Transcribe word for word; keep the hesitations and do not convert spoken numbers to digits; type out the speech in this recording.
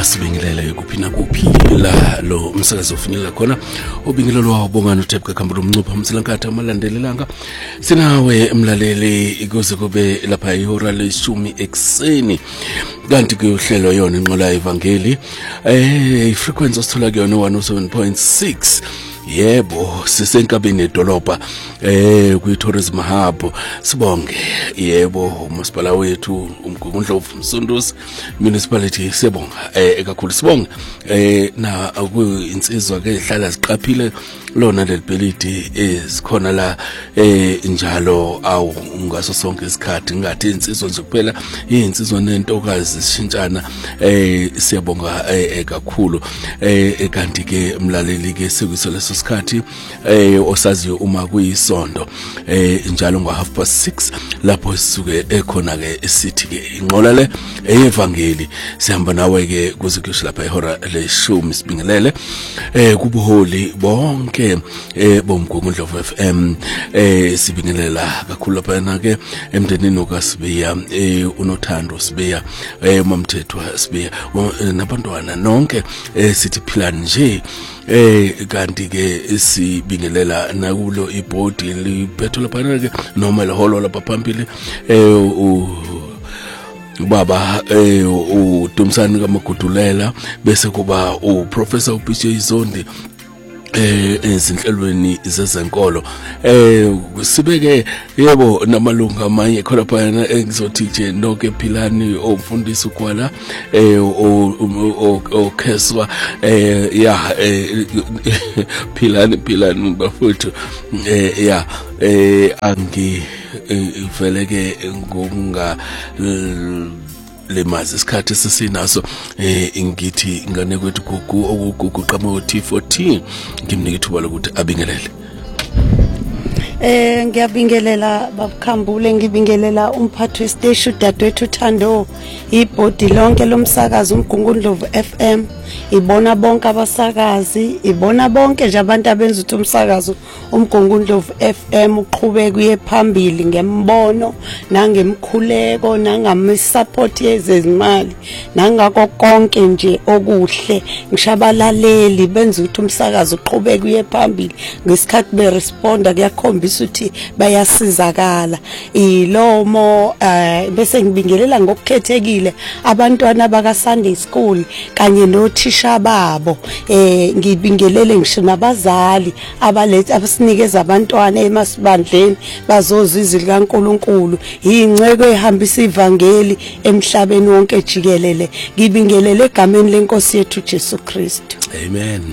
asibingelele kuphi na kuphi la lo umsakazo ufinyelela khona ubingelelo wawo bongani uThepka Khambula umncupha umsilankatha amalandelelanga sinawe emlaleli ikuze kube lapha ihora leshumi ekseni kanti ke uhlelo yona inqola evangeli eh ifrequency osithola kuyona one oh seven point six. Yebo sisenkabeni edolobha eh kwi tourism hub sibonge yebo umasipala wethu umgungundlovu Msunduzi municipality sibonga eh kakhulu sibonga eh na akuyinsizwa ke ihlala ziqaphile lona lelibelidi esikhona la eh njalo awu ngaso sonke isikhathi ngathi insizwa nje kuphela insizwa nentokazi sishintshana eh siyabonga eh kakhulu eh kanti ke mlaleli ke sekuyiso leso sikhathi eh osaziyo uma kuyisondo eh njalo ngo half past six lapho sisuke ekhona ke esithi ke inqola le evangeli sihamba nawe ke kuzikusho lapha ihora leshumi sibingelele eh kubuholi bonke eh bomgungundlovu F M eh sibingelela kakhulu lapha ke emndenini okaSibiya eh unothando Sibiya eh mamthethwa Sibiya nabantwana nonke eh sithi phila nje eh kanti ke sibingelela nakulo ibhodi liphetho lapha ke noma leholo lapha phambili eh u baba eh uDumsani kaMagudulela bese kuba uProfessor uPJ Izondi eh ezinhlelweni zezenkolo eh sibeke yebo namalunga amanye khona phana engizothi nje nonke philani omfundisi kwala eh okheswa eh ya philani philani bafuthu eh ya eh angi veleke ngokunga lemazi isikhathi sisinaso eh ingithi ingane kwethu gugu okugugu qhamuko T fourteen ngimnika ithuba lokuthi abingelele. Eh ngiyabingelela babukhambule ngibingelela umphathi westation dadwethu Thando ibhodi lonke lomsakazo umgungundlovu F M ibona bonke abasakazi ibona bonke nje abantu abenza ukuthi umsakazo umgungundlovu F M uqhubeke kuye phambili ngembono nangemkhuleko nangam-support yezezimali nangako konke nje okuhle ngishabalaleli benza ukuthi umsakazo uqhubeke kuye phambili ngesikhathi be responda kuyakhombisa ukuthi bayasizakala ilomo eh bese ngibingelela ngokukhethekile abantwana baka Sunday school kanye nothisha babo eh ngibingelele ngisho nabazali abalethe abasinikeza abantwana emasibandleni bazozwa izwi likaNkuluNkulu ingceko ehambisa ivangeli emhlabeni wonke jikelele ngibingelele egameni lenkosi yethu Jesu Kristu. Amen.